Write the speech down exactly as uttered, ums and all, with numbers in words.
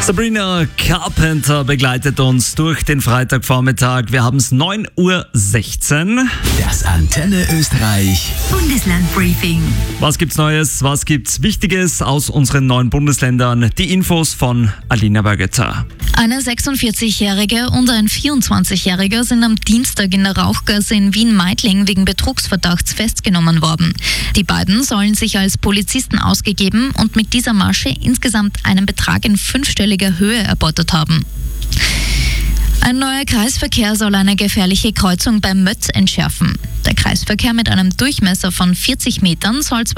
Sabrina Carpenter begleitet uns durch den Freitagvormittag. Wir haben es neun Uhr sechzehn. Das Antenne Österreich Bundeslandbriefing. Was gibt's Neues? Was gibt's Wichtiges aus unseren neuen Bundesländern? Die Infos von Alina Bergeter. Eine sechsundvierzigjährige und ein vierundzwanzigjähriger sind am Dienstag in der Rauchgasse in Wien-Meidling wegen Betrugsverdachts festgenommen worden. Die beiden sollen sich als Polizisten ausgegeben und mit dieser Masche insgesamt einen Betrag in fünfstelliger Höhe erbeutet haben. Ein neuer Kreisverkehr soll eine gefährliche Kreuzung bei Mötz entschärfen. Der Kreisverkehr mit einem Durchmesser von vierzig Metern soll